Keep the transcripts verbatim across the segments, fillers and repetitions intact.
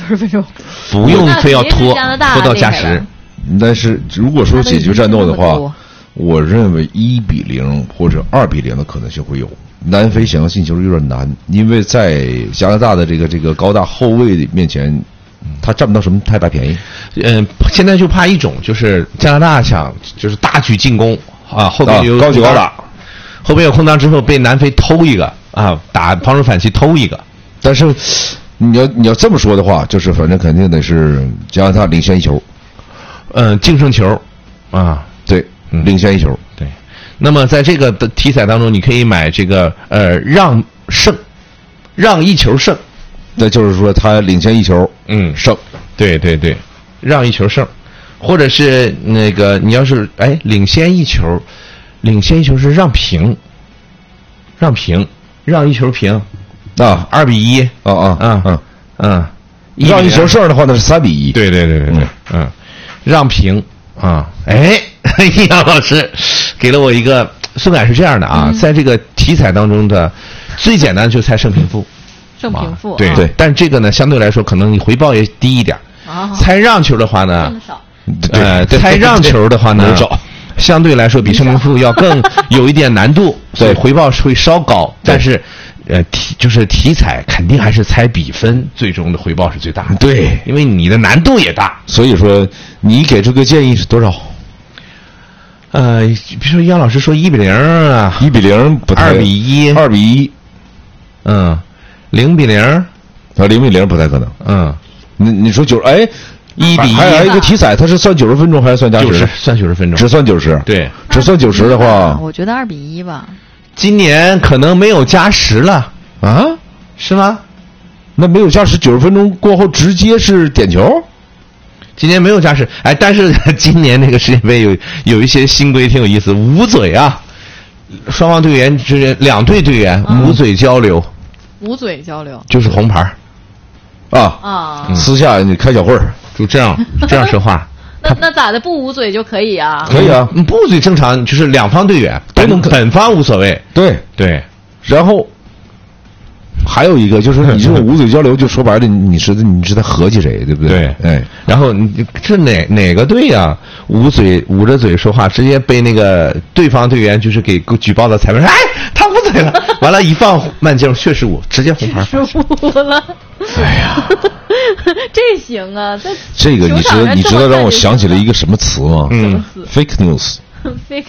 十分钟， 不用非要拖拖到加时。 但是如果说解决战斗的话，我认为一比零或者二比零的可能性会有。南非想要进球有点难，因为在加拿大的这个这个高大后卫面前，他占不到什么太大便宜。 嗯，现在就怕一种，就是加拿大想就是大举进攻啊，后边有高举高打， 后边有空当之后被南非偷一个啊，打防守反击偷一个。 但是你要你要这么说的话，就是反正肯定得是加拿大领先一球， 嗯，净胜球啊， 对，领先一球， 对。那么在这个的题材当中，你可以买这个呃让胜，让一球胜， 那就是说他领先一球， 嗯， 胜， 对对对，让一球胜，或者是那个你要是哎领先一球，领先一球是让平，让平，让一球平， 啊， 二比一， 啊啊啊嗯嗯， 让一球胜的话那是三比一， 对对对对对，嗯，嗯让平啊，哎。杨老师给了我一个送感是这样的啊，嗯、在这个题材当中的最简单的就猜胜平负， 胜平负， 对对，但这个呢相对来说可能你回报也低一点。啊、猜让球的话呢，呃，猜让球的话呢，相对来说比胜平负要更有一点难度，所以回报会稍高，但是。呃，题就是题材，肯定还是猜比分，最终的回报是最大的。 对， 因为你的难度也大， 所以说你给这个建议是多少？ 呃，比如说杨老师说一比零啊， 一比零不太， 二比一， 二比一， 嗯，零比零， 啊，零比零不太可能。 嗯， 你你说九，哎， 一比一， 还有一个题材，它是算九十分钟还是算加时？ 算九十分钟， 只算九十。 对， 只算九十的话， 我觉得二比一吧。 今年可能没有加时了啊？ 是吗？ 那没有加时，九十分钟过后直接是点球？ 今年没有加时，哎，但是今年那个世界杯有有一些新规挺有意思，捂嘴啊，双方队员之间两队队员捂嘴交流， 捂嘴交流就是红牌啊啊， 私下你开小会儿， 就这样这样说话。 那那咋的？不捂嘴就可以啊？ 可以啊， 不捂嘴正常，就是两方队员都能，本方无所谓。 对对， 然后还有一个就是你这种捂嘴交流，就说白了，你是你是在合计谁，对不对？ 对，哎，然后你这哪哪个队呀？捂嘴捂着嘴说话，直接被那个对方队员就是给举报到裁判说，哎，他捂嘴了，完了，一放慢镜，确实捂，直接红牌。 是捂了。 哎呀。 这行啊，这这个你知道你知道让我想起了一个什么词吗？ 嗯 ，fake news。fake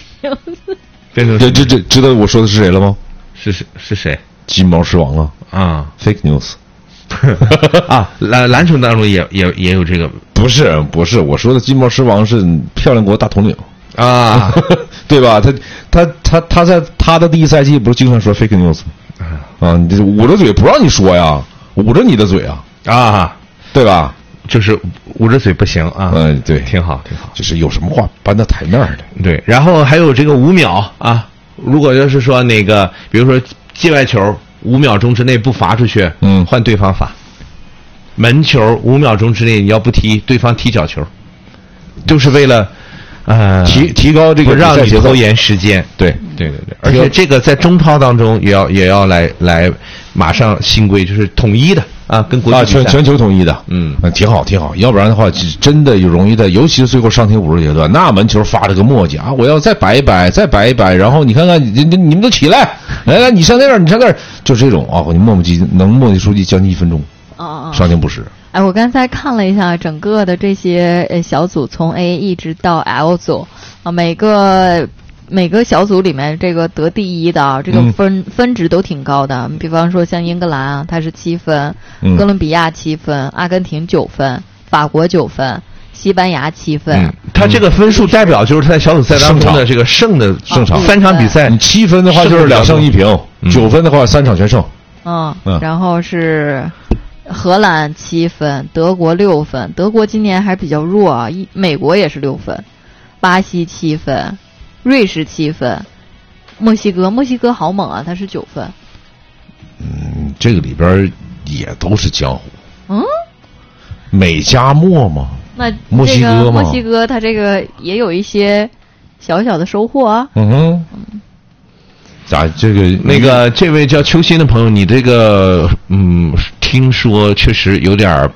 news。 这这这知道我说的是谁了吗？ 是是是谁？ 金毛狮王啊啊 ，fake news。 啊，篮篮球当中也也也有这个， 不是不是，我说的金毛狮王是漂亮国大统领啊， 对吧？他他他他在他的第一赛季不是经常说 fake news 啊？你这捂着嘴不让你说呀，捂着你的嘴啊啊！ 对吧？ 就是捂着嘴不行啊。 嗯，对， 挺好，挺好。 就是有什么话搬到台面的。 对，然后还有这个五秒啊，如果要是说那个，比如说界外球五秒钟之内不罚出去， 嗯， 换对方罚。门球五秒钟之内你要不踢，对方踢角球，就是为了呃提提高这个让你拖延时间。 对对对对，而且这个在中超当中也要也要来来马上新规，就是统一的。啊，跟国际啊，全全球统一的， 嗯， 挺好挺好，要不然的话，真的有容易的，尤其是最后上庭五十阶段，那门球发了个磨叽啊，我要再摆一摆，再摆一摆，然后你看看你你你们都起来，来来，你上那边，你上那儿，就这种啊，你磨磨唧能磨叽出去将近一分钟， 哦， 上庭不实。 哎，我刚才看了一下整个的这些呃小组，从 A 一直到 L 组啊，每个。每个小组里面，这个得第一的这个分、嗯、分值都挺高的。比方说像英格兰啊，它是七分； 嗯、 哥伦比亚七分，阿根廷九分，法国九分，西班牙七分。 嗯、它这个分数代表就是它在小组赛当中的这个胜的胜场，三场比赛， 你七分的话就是两胜一平，九、嗯、分的话三场全胜。 嗯，嗯然后是荷兰七分，德国六分，德国今年还比较弱啊，美国也是六分，巴西七分。瑞士七分，墨西哥墨西哥好猛啊，他是九分。 嗯，这个里边也都是江湖。 嗯， 美加墨嘛， 那墨西哥嘛， 墨西哥他这个也有一些小小的收获啊。 嗯哼，嗯，咋这个那个这位叫秋心的朋友，你这个嗯，听说确实有点